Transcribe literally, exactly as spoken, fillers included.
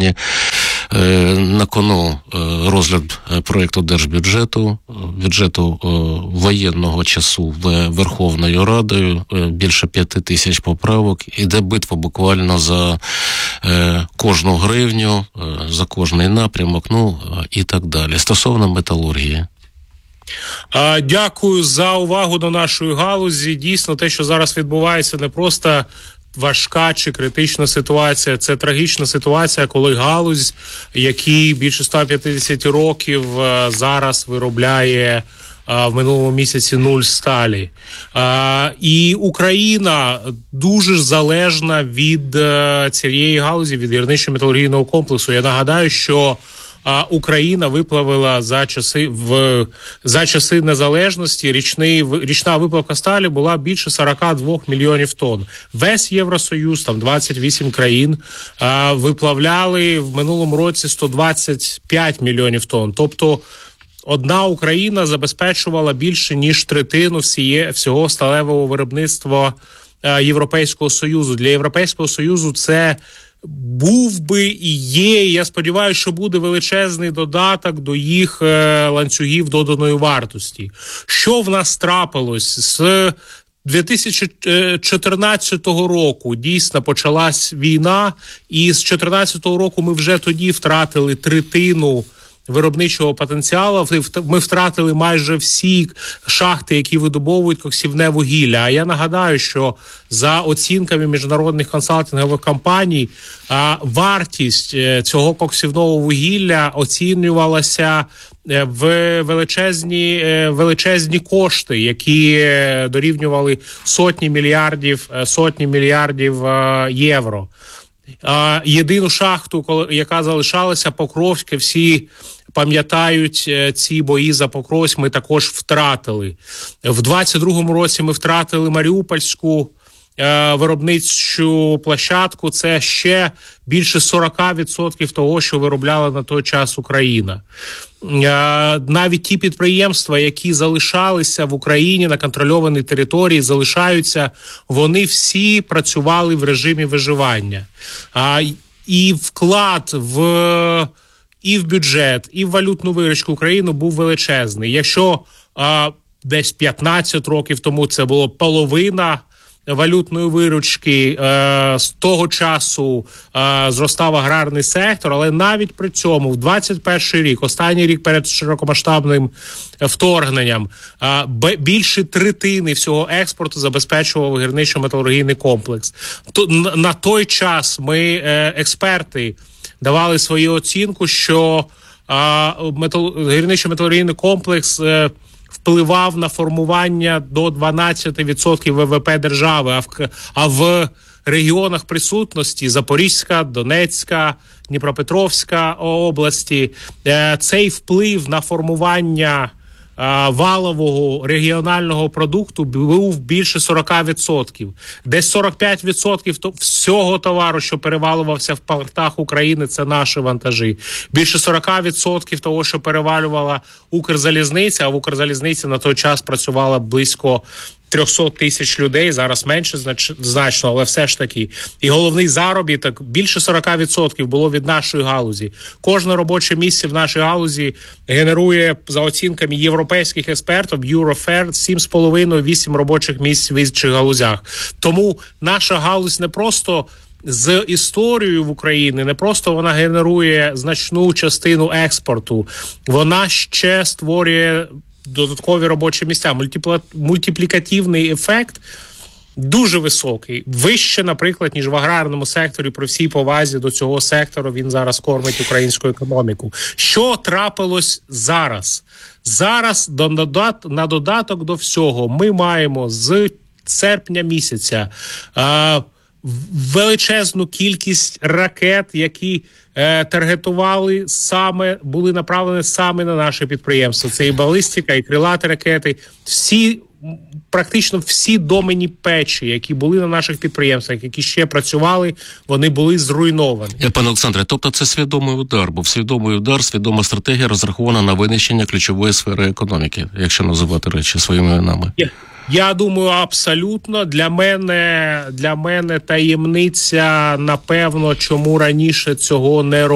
сьогодні на кону розгляд проєкту держбюджету, бюджету воєнного часу Верховною Радою, більше п'яти тисяч поправок. Іде битва буквально за кожну гривню, за кожний напрямок, ну і так далі. Стосовно металургії. Дякую за увагу до нашої галузі. Дійсно, те, що зараз відбувається, не просто важка чи критична ситуація, це трагічна ситуація, коли галузь, який більше ста п'ятдесят років зараз виробляє в минулому місяці нуль сталі. І Україна дуже залежна від цієї галузі, від гірничо-металургійного комплексу. Я нагадаю, що Україна виплавила за часи в за часи незалежності річний річна виплавка сталі була більше сорок два мільйонів тонн. Весь Євросоюз, там двадцять вісім країн, а, виплавляли в минулому році сто двадцять п'ять мільйонів тонн. Тобто одна Україна забезпечувала більше ніж третину всіє, всього сталевого виробництва а, Європейського Союзу. Для Європейського Союзу це був би і є, я сподіваюся, що буде величезний додаток до їх е, ланцюгів доданої вартості. Що в нас трапилось? З дві тисячі чотирнадцятого року дійсно почалась війна, і з дві тисячі чотирнадцятого року ми вже тоді втратили третину виробничого потенціалу. Ми втратили майже всі шахти, які видобовують коксівне вугілля. А я нагадаю, що за оцінками міжнародних консалтингових компаній вартість цього коксівного вугілля оцінювалася в величезні, величезні кошти, які дорівнювали сотні мільярдів, сотні мільярдів євро. Єдину шахту, яка залишалася, Покровське, всі пам'ятають ці бої за Покровськ, ми також втратили. В двадцять другому році ми втратили Маріупольську виробничу площадку, це ще більше сорок відсотків того, що виробляла на той час Україна. Навіть ті підприємства, які залишалися в Україні на контрольованій території, залишаються, вони всі працювали в режимі виживання. І вклад в, і в бюджет, і в валютну виручку України був величезний. Якщо десь п'ятнадцять років тому це було половина валютної виручки, е, з того часу е, зростав аграрний сектор, але навіть при цьому в двадцять перший рік, останній рік перед широкомасштабним вторгненням, е, б, більше третини всього експорту забезпечував гірничо-металургійний комплекс. То, на, на той час ми, е, експерти, давали свою оцінку, що е, метал, гірничо-металургійний комплекс е, впливав на формування до дванадцять відсотків ВВП держави, а в, а в регіонах присутності Запорізька, Донецька, Дніпропетровська області цей вплив на формування валового регіонального продукту був більше сорок відсотків. Десь сорок п'ять відсотків всього товару, що перевалювався в портах України, це наші вантажі. Більше сорок відсотків того, що перевалювала Укрзалізниця, а в Укрзалізниці на той час працювало близько триста тисяч людей, зараз менше значно, але все ж таки. І головний заробіток більше сорок відсотків було від нашої галузі. Кожне робоче місце в нашій галузі генерує, за оцінками європейських експертів, Eurofair, сім з половиною - вісім робочих місць в інших галузях. Тому наша галузь не просто з історією в Україні, не просто вона генерує значну частину експорту, вона ще створює додаткові робочі місця. Мультипла... Мультиплікативний ефект дуже високий. Вище, наприклад, ніж в аграрному секторі. При всій повазі до цього сектору він зараз кормить українську економіку. Що трапилось зараз? Зараз на додаток до всього ми маємо з серпня місяця а, величезну кількість ракет, які е, таргетували саме, були направлені саме на наші підприємства. Це і балістика, і крилаті ракети. Всі, практично всі доменні печі, які були на наших підприємствах, які ще працювали, вони були зруйновані. Пане Олександре, тобто це свідомий удар, бо свідомий удар, свідома стратегія розрахована на винищення ключової сфери економіки, якщо називати речі своїми іменами. Yeah. Я думаю, абсолютно. Для мене, для мене таємниця, напевно, чому раніше цього не робили.